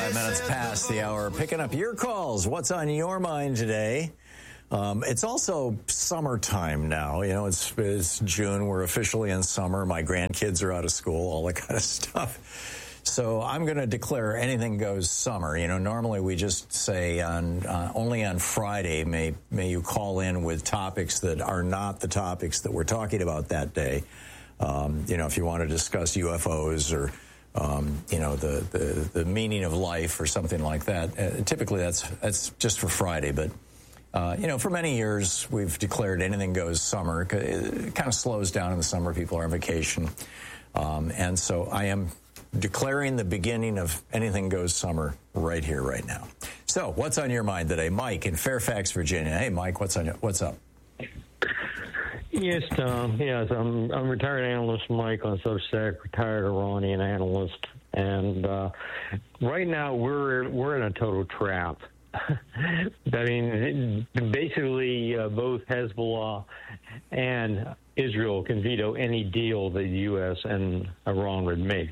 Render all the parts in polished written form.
5 minutes past the hour. Picking up your calls. What's on your mind today? It's also summertime now. You know, it's June. We're officially in summer. My grandkids are out of school, all that kind of stuff. So I'm going to declare anything goes summer. You know, normally we just say only on Friday may you call in with topics that are not the topics that we're talking about that day. You know, if you want to discuss UFOs or you know, the meaning of life or something like that. Typically, that's just for Friday. But you know, for many years we've declared anything goes summer. It kind of slows down in the summer. People are on vacation, and so I am declaring the beginning of anything goes summer right here, right now. So, what's on your mind today, Mike in Fairfax, Virginia? Hey, Mike, what's up? Yes, Tom. Yes, I'm retired analyst Mike on Substack, retired Iranian analyst, and right now we're in a total trap. I mean, basically, both Hezbollah and Israel can veto any deal that the U.S. and Iran would make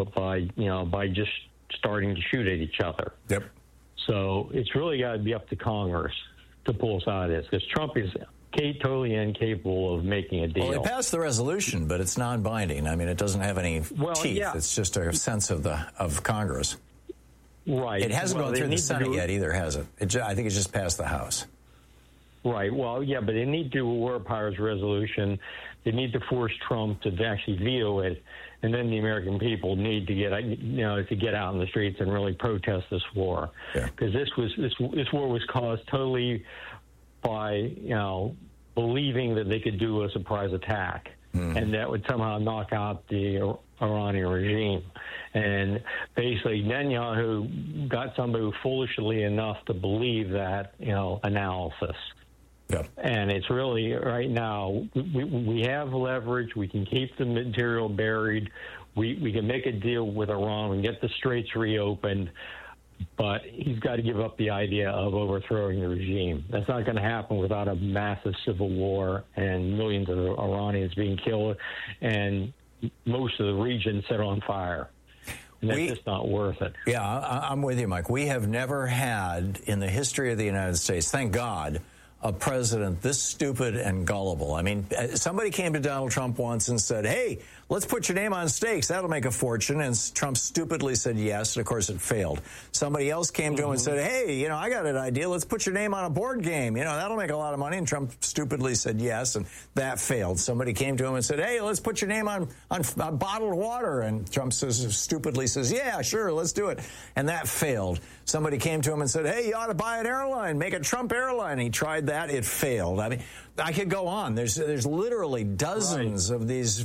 by just starting to shoot at each other. Yep. So it's really got to be up to Congress to pull us out of this, because Trump is totally incapable of making a deal. Well, they passed the resolution, but it's non-binding. I mean, it doesn't have any teeth. Yeah. It's just a sense of Congress. Right. It hasn't gone through the Senate yet either, has it? I think it's just passed the House. Right. Well, yeah, but they need to do a war powers resolution. They need to force Trump to actually veto it, and then the American people need to get out in the streets and really protest this war, because this war was caused totally by believing that they could do a surprise attack, and that would somehow knock out the Iranian regime. And basically, Netanyahu got somebody foolishly enough to believe that analysis. Yep. And it's really, right now, we have leverage. We can keep the material buried. We can make a deal with Iran and get the straits reopened. But he's got to give up the idea of overthrowing the regime. That's not going to happen without a massive civil war and millions of Iranians being killed and most of the region set on fire. And that's just not worth it. Yeah, I'm with you, Mike. We have never had in the history of the United States, thank God, a president this stupid and gullible. I mean, somebody came to Donald Trump once and said, hey, let's put your name on stakes. That'll make a fortune. And Trump stupidly said yes. And, of course, it failed. Somebody else came to him and said, hey, I got an idea. Let's put your name on a board game. That'll make a lot of money. And Trump stupidly said yes. And that failed. Somebody came to him and said, hey, let's put your name on bottled water. And Trump stupidly says, yeah, sure, let's do it. And that failed. Somebody came to him and said, hey, you ought to buy an airline, make a Trump airline. He tried that. It failed. I mean, I could go on. There's literally dozens of these,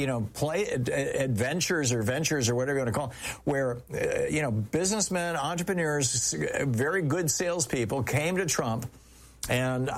adventures or ventures or whatever you want to call them, where, businessmen, entrepreneurs, very good salespeople came to Trump. And,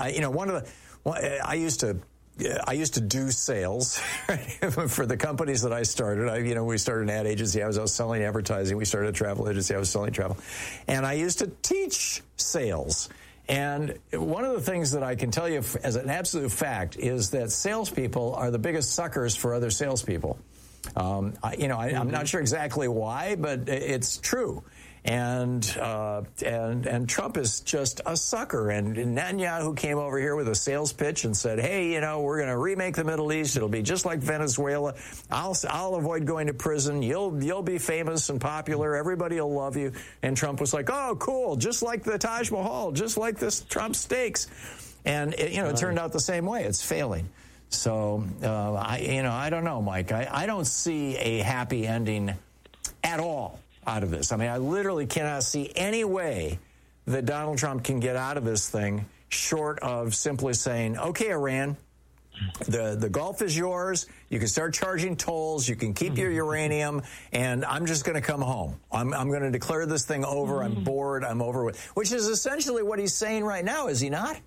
I used to do sales for the companies that I started. We started an ad agency. I was out selling advertising. We started a travel agency. I was selling travel. And I used to teach sales. And one of the things that I can tell you as an absolute fact is that salespeople are the biggest suckers for other salespeople. I'm not sure exactly why, but it's true. And Trump is just a sucker. And Netanyahu came over here with a sales pitch and said, hey, we're going to remake the Middle East. It'll be just like Venezuela. I'll avoid going to prison. You'll be famous and popular. Everybody will love you. And Trump was like, oh, cool. Just like the Taj Mahal, just like this Trump steaks. And it turned out the same way. It's failing. So I don't know, Mike. I don't see a happy ending at all out of this. I mean, I literally cannot see any way that Donald Trump can get out of this thing short of simply saying, okay, Iran, the Gulf is yours. You can start charging tolls. You can keep your uranium, and I'm just going to come home. I'm going to declare this thing over. I'm bored. I'm over with, which is essentially what he's saying right now, is he not?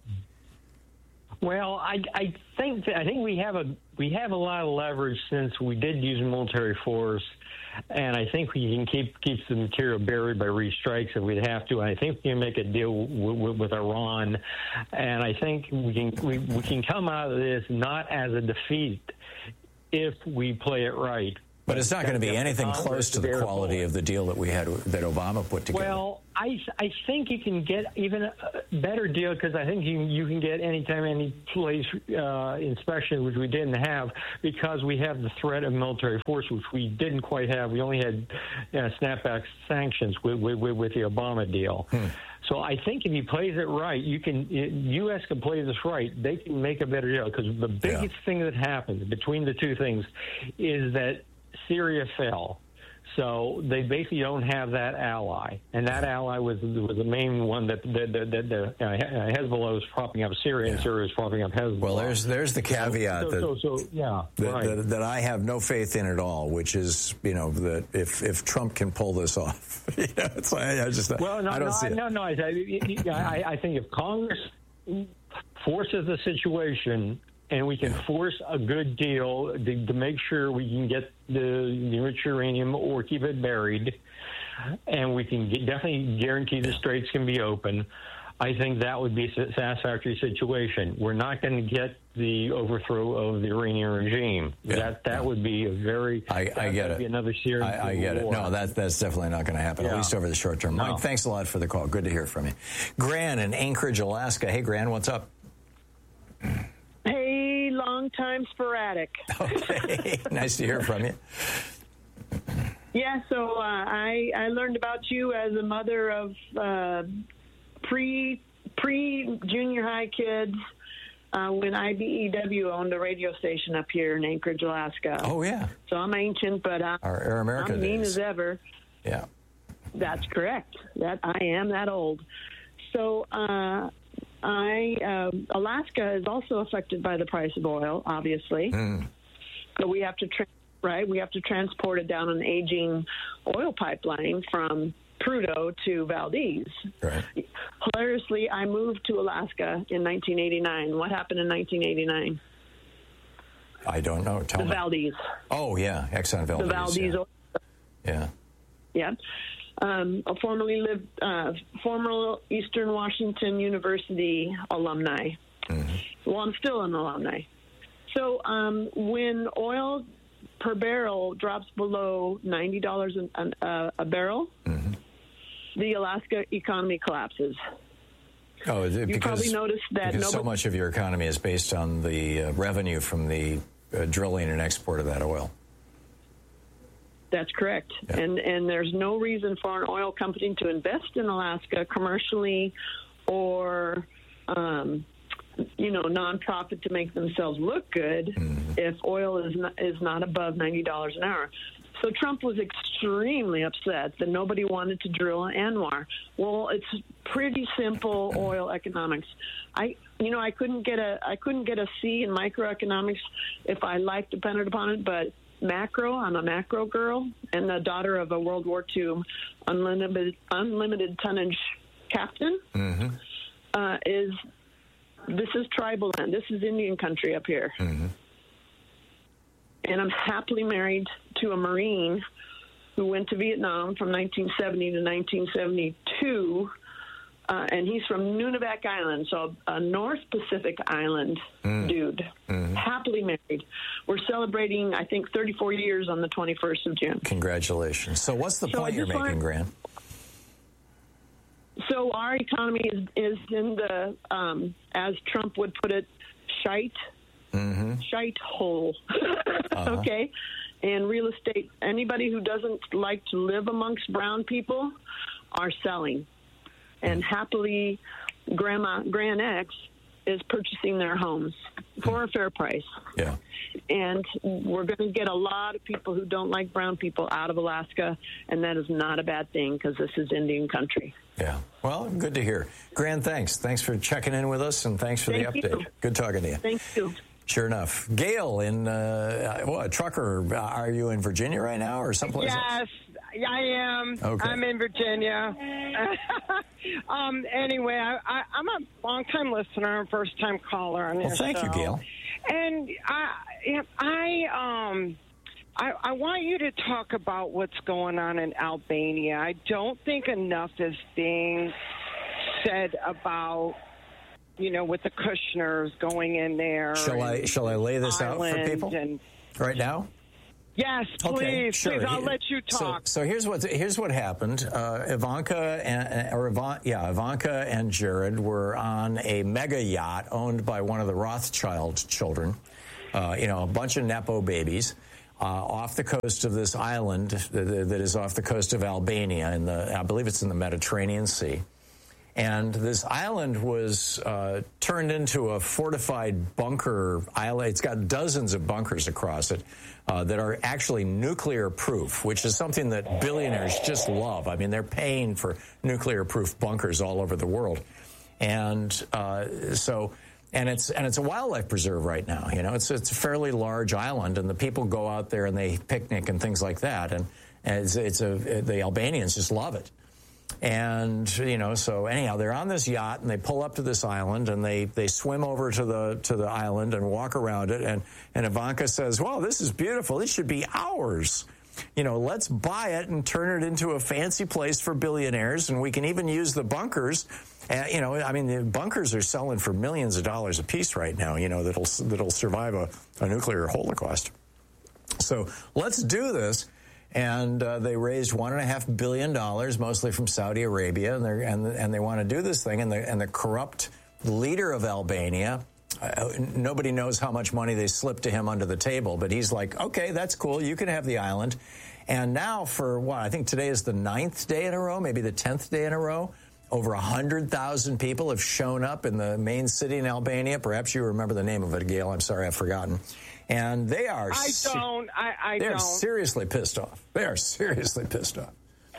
Well, I think we have a lot of leverage since we did use military force. And I think we can keep the material buried by restrikes if we'd have to. And I think we can make a deal with Iran. And I think we can come out of this not as a defeat if we play it right. But it's not going to be anything close to the quality of the deal that we had, that Obama put together. Well, I think you can get even a better deal, because I think you can get anytime, any place inspection, which we didn't have, because we have the threat of military force, which we didn't quite have. We only had snapback sanctions with the Obama deal. So I think if he plays it right, U.S. can play this right. They can make a better deal, because the biggest thing that happened between the two things is that Syria fell. So they basically don't have that ally, and that ally was the main one that Hezbollah was propping up Syria, and Syria was propping up Hezbollah. Well, there's the caveat that I have no faith in at all, which is, that if Trump can pull this off, I don't see it. No. I think if Congress forces the situation, and we can force a good deal to make sure we can get the enriched uranium or keep it buried, and we can definitely guarantee the straits can be open, I think that would be a satisfactory situation. We're not going to get the overthrow of the Iranian regime. That would be a very... I get it. Be another series I get it. No, that's definitely not going to happen, at least over the short term. Mike, thanks a lot for the call. Good to hear from you. Gran in Anchorage, Alaska. Hey, Gran, what's up? Hey, long time sporadic. Okay, nice to hear from you. Yeah, so I learned about you as a mother of pre-junior high kids when IBEW owned a radio station up here in Anchorage, Alaska. Oh, yeah. So I'm ancient, but our Air America I'm mean as ever. Yeah. That's correct. That I am that old. So Alaska is also affected by the price of oil, obviously. So we have to we have to transport it down an aging oil pipeline from Prudhoe to Valdez. Right. Hilariously, I moved to Alaska in 1989. What happened in 1989? I don't know. Tell me. Valdez. Oh, yeah. Exxon Valdez. The Valdez oil. Yeah. Yeah. Former Eastern Washington University alumni. Well, I'm still an alumni. So when oil per barrel drops below $90 a barrel, the Alaska economy collapses. Oh, you probably noticed that so much of your economy is based on the revenue from the drilling and export of that oil. That's correct. Yeah. And there's no reason for an oil company to invest in Alaska commercially or, nonprofit to make themselves look good if oil is not above $90 an hour. So Trump was extremely upset that nobody wanted to drill in ANWR. Well, it's pretty simple oil economics. I couldn't get a C in microeconomics if I life depended upon it, but macro, I'm a macro girl and the daughter of a World War II unlimited tonnage captain. This is tribal land. This is Indian country up here. And I'm happily married to a Marine who went to Vietnam from 1970 to 1972, and he's from Nunivak Island, so a North Pacific Island dude. Happily married. We're celebrating, I think, 34 years on the 21st of June. Congratulations. So what's the point you're making, Gran? So our economy is in the, as Trump would put it, shite hole. Okay? And real estate, anybody who doesn't like to live amongst brown people are selling. And happily, Gran X is purchasing their homes for a fair price. Yeah. And we're going to get a lot of people who don't like brown people out of Alaska, and that is not a bad thing because this is Indian country. Yeah. Well, good to hear. Gran, thanks. Thanks for checking in with us, and thanks for the update. You. Good talking to you. Thank you. Sure enough. Gail in, a trucker, are you in Virginia right now or someplace else? Yes, I am. Okay. I'm in Virginia. Anyway, I'm a long-time listener and first-time caller on your show. Well, thank you, Gail. And I want you to talk about what's going on in Albania. I don't think enough is being said about, with the Kushners going in there. Shall I lay this out for people right now? Yes, please. Okay, sure. Please, I'll let you talk. So here's what happened. Ivanka and Jared were on a mega yacht owned by one of the Rothschild children. A bunch of Nepo babies off the coast of this island that is off the coast of Albania, I believe it's in the Mediterranean Sea. And this island was turned into a fortified bunker island. It's got dozens of bunkers across it that are actually nuclear-proof, which is something that billionaires just love. I mean, they're paying for nuclear-proof bunkers all over the world. And it's a wildlife preserve right now. It's a fairly large island, and the people go out there and they picnic and things like that. And the Albanians just love it. And, so anyhow, they're on this yacht and they pull up to this island and they swim over to the island and walk around it. And Ivanka says, well, this is beautiful. This should be ours. Let's buy it and turn it into a fancy place for billionaires. And we can even use the bunkers. The bunkers are selling for millions of dollars a piece right now, that'll survive a nuclear holocaust. So let's do this. And they raised $1.5 billion, mostly from Saudi Arabia, and they want to do this thing. And the corrupt leader of Albania, nobody knows how much money they slipped to him under the table, but he's like, okay, that's cool, you can have the island. And now I think today is the 9th day in a row, maybe the 10th day in a row, over 100,000 people have shown up in the main city in Albania. Perhaps you remember the name of it, Gail. I'm sorry, I've forgotten. And they are... They're seriously pissed off. They are seriously pissed off.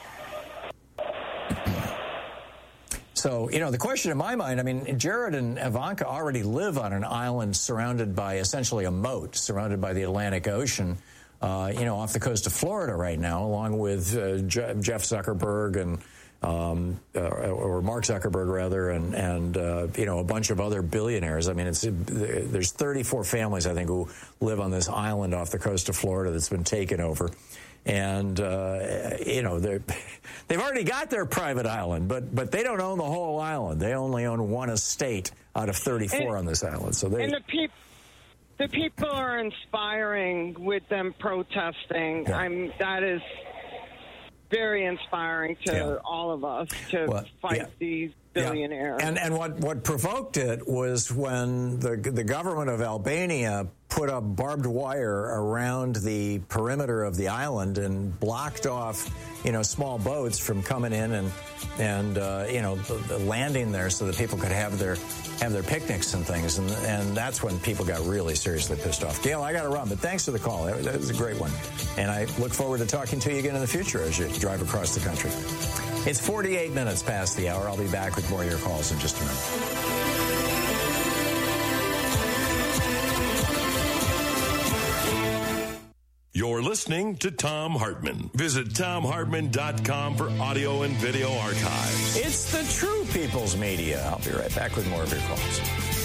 So, the question in my mind, Jared and Ivanka already live on an island surrounded by essentially a moat, surrounded by the Atlantic Ocean, off the coast of Florida right now, along with Jeff Zuckerberg and... or Mark Zuckerberg, rather, and a bunch of other billionaires. There's 34 families, I think, who live on this island off the coast of Florida that's been taken over. And, they've already got their private island, but they don't own the whole island. They only own one estate out of 34 on this island. So the people are inspiring with them protesting. Yeah. That is very inspiring to all of us to fight these billionaires. Yeah. And what provoked it was when the government of Albania put up barbed wire around the perimeter of the island and blocked off, small boats from coming in and landing there so that people could have their picnics and things. And that's when people got really seriously pissed off. Gail, I got to run, but thanks for the call. That was a great one. And I look forward to talking to you again in the future as you drive across the country. It's 48 minutes past the hour. I'll be back with more of your calls in just a minute. You're listening to Thom Hartmann. Visit ThomHartmann.com for audio and video archives. It's the True People's Media. I'll be right back with more of your calls.